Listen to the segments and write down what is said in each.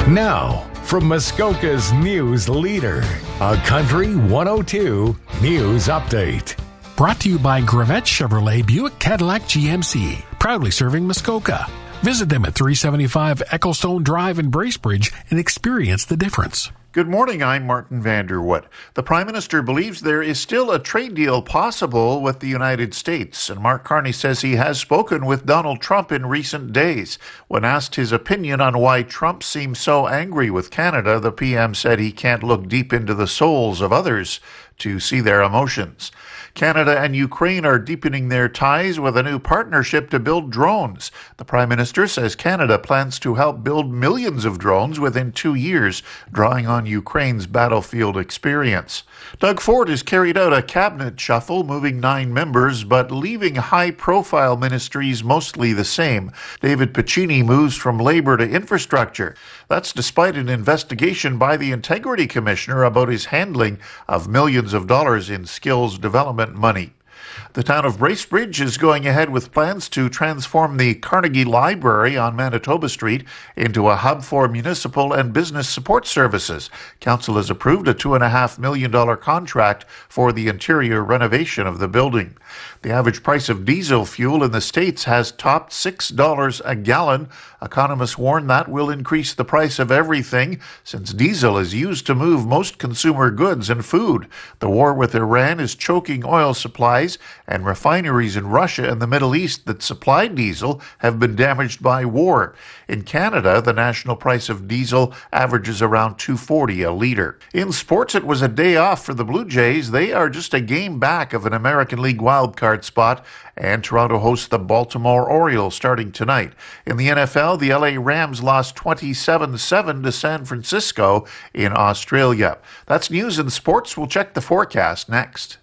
Now, from Muskoka's news leader, a Country 102 News Update. Brought to you by Gravette Chevrolet Buick Cadillac GMC, proudly serving Muskoka. Visit them at 375 Ecclestone Drive in Bracebridge and experience the difference. Good morning, I'm Martin Vanderwood. The Prime Minister believes there is still a trade deal possible with the United States, and Mark Carney says he has spoken with Donald Trump in recent days. When asked his opinion on why Trump seems so angry with Canada, the PM said he can't look deep into the souls of others to see their emotions. Canada and Ukraine are deepening their ties with a new partnership to build drones. The Prime Minister says Canada plans to help build millions of drones within 2 years, drawing on Ukraine's battlefield experience. Doug Ford has carried out a cabinet shuffle, moving 9 members, but leaving high-profile ministries mostly the same. David Piccini moves from Labour to Infrastructure. That's despite an investigation by the Integrity Commissioner about his handling of millions of dollars in skills development money. The town of Bracebridge is going ahead with plans to transform the Carnegie Library on Manitoba Street into a hub for municipal and business support services. Council has approved a $2.5 million contract for the interior renovation of the building. The average price of diesel fuel in the States has topped $6 a gallon. Economists warn that will increase the price of everything, since diesel is used to move most consumer goods and food. The war with Iran is choking oil supplies, and refineries in Russia and the Middle East that supplied diesel have been damaged by war. In Canada, the national price of diesel averages around $2.40 a litre. In sports, it was a day off for the Blue Jays. They are just a game back of an American League wildcard spot, and Toronto hosts the Baltimore Orioles starting tonight. In the NFL, the LA Rams lost 27-7 to San Francisco in Australia. That's news and sports. We'll check the forecast next.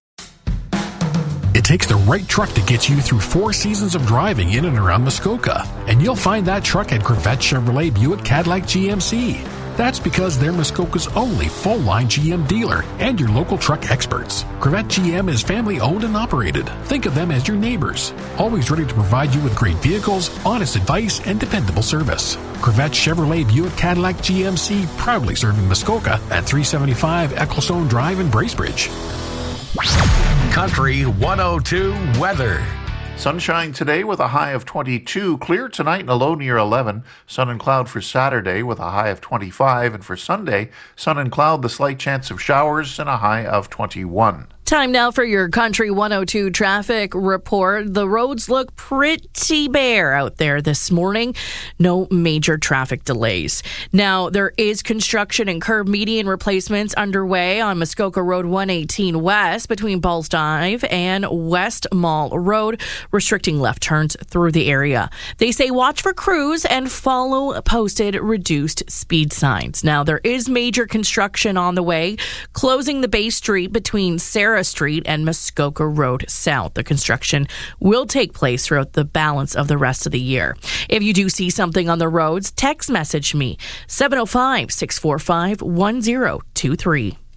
It takes the right truck to get you through 4 seasons of driving in and around Muskoka, and you'll find that truck at Gravette Chevrolet Buick Cadillac GMC. That's because they're Muskoka's only full-line GM dealer and your local truck experts. Gravette GM is family-owned and operated. Think of them as your neighbors, always ready to provide you with great vehicles, honest advice, and dependable service. Gravette Chevrolet Buick Cadillac GMC, proudly serving Muskoka at 375 Ecclestone Drive in Bracebridge. Country 102 weather. Sunshine today with a high of 22. Clear tonight and a low near 11. Sun and cloud for Saturday with a high of 25. And for Sunday, sun and cloud, the slight chance of showers and a high of 21. Time now for your Country 102 traffic report. The roads look pretty bare out there this morning. No major traffic delays. Now, there is construction and curb median replacements underway on Muskoka Road 118 West between Balls Dive and West Mall Road, restricting left turns through the area. They say watch for crews and follow posted reduced speed signs. Now, there is major construction on the way, closing the Bay Street between Sarah Street and Muskoka Road South. The construction will take place throughout the balance of the rest of the year. If you do see something on the roads, text message me 705-645-1023.